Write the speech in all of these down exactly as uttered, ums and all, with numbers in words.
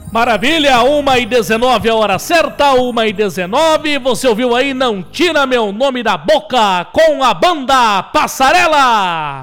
Maravilha, uma e dezenove a hora certa, uma e dezenove, você ouviu aí Não Tira Meu Nome da Boca, com a banda Passarela.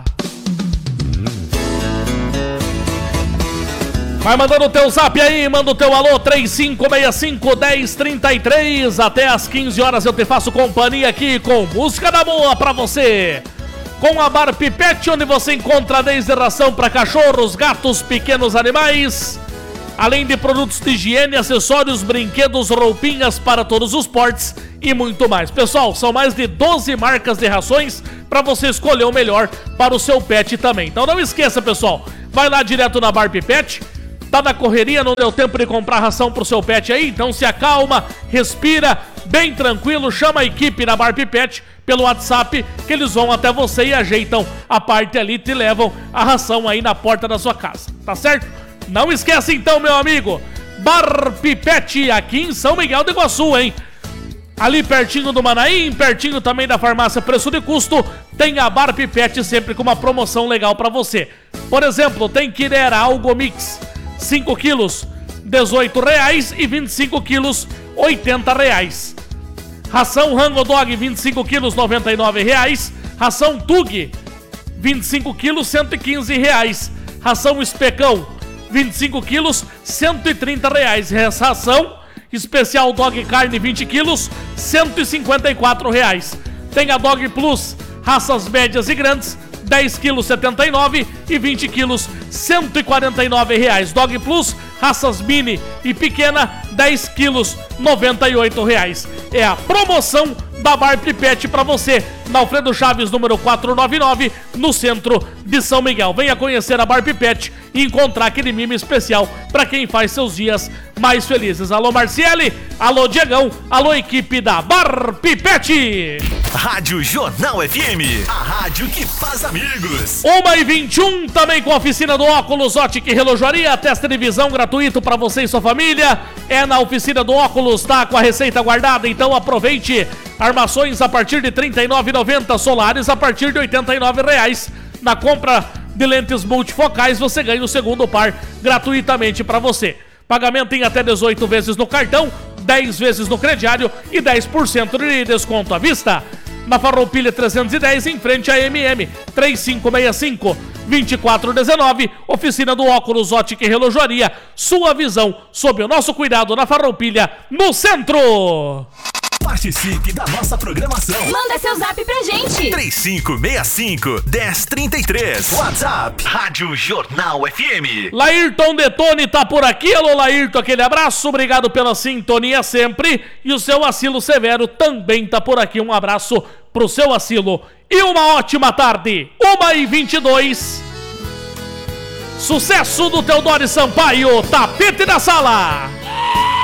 Vai mandando o teu zap aí, manda o teu alô, três cinco seis cinco, um zero três três, até às quinze horas eu te faço companhia aqui com música da boa pra você. Com a Bar Pipete, onde você encontra desde ração para cachorros, gatos, pequenos animais, além de produtos de higiene, acessórios, brinquedos, roupinhas para todos os portes e muito mais. Pessoal, são mais de doze marcas de rações para você escolher o melhor para o seu pet também. Então não esqueça, pessoal, vai lá direto na Bar Pipete. Tá na correria, não deu tempo de comprar ração pro seu pet aí? Então se acalma, respira, bem tranquilo, chama a equipe na Bar Pipete pelo WhatsApp, que eles vão até você e ajeitam a parte ali e te levam a ração aí na porta da sua casa, tá certo? Não esqueça então, meu amigo, Bar Pipete aqui em São Miguel do Iguaçu, hein? Ali pertinho do Manaim, pertinho também da farmácia Preço de Custo, tem a Bar Pipete sempre com uma promoção legal pra você. Por exemplo, tem Quirera Algo Mix, cinco quilos, dezoito reais, e vinte e cinco quilos, oitenta reais. Ração Rango Dog, vinte e cinco quilos, noventa e nove reais. Ração Tug, vinte e cinco quilos, cento e quinze reais. Ração Especão, vinte e cinco quilos, cento e trinta reais. Ração Especial Dog Carne, vinte quilos, cento e cinquenta e quatro reais. Tem a Dog Plus, raças médias e grandes, dez quilos, setenta e nove e vinte quilos, cento e quarenta e nove reais. Dog Plus, raças mini e pequena, dez quilos, noventa e oito reais. É a promoção da Bar Pipete para você, na Alfredo Chaves, número quatrocentos e noventa e nove, no centro de São Miguel. Venha conhecer a Bar Pipete e encontrar aquele mimo especial para quem faz seus dias mais felizes. Alô Marciele, alô Diegão, alô equipe da Bar Pipete. Rádio Jornal F M, a rádio que faz amigos. uma e vinte e um, também com a oficina do Óculos Ótica e Relojoaria, testa de visão gratuito para você e sua família. É na oficina do Óculos, tá com a receita guardada, então aproveite. Armações a partir de trinta e nove reais e noventa centavos, solares a partir de oitenta e nove reais. Na compra de lentes multifocais você ganha o segundo par gratuitamente para você. Pagamento em até dezoito vezes no cartão, dez vezes no crediário e dez por cento de desconto à vista. Na Farroupilha trezentos e dez, em frente à M M, três cinco seis cinco, dois quatro um nove, oficina do Óculos Ótica e Relojoaria, sua visão sob o nosso cuidado na Farroupilha, no centro. Participe da nossa programação. Manda seu zap pra gente. três cinco seis cinco, um zero três três. WhatsApp, Rádio Jornal F M. Laírton Detone tá por aqui. Alô, Laírton, aquele abraço. Obrigado pela sintonia sempre. E o seu Asilo Severo também tá por aqui. Um abraço pro seu Asilo. E uma ótima tarde. uma e vinte e dois. Sucesso do Teodoro Sampaio. Tapete da Sala.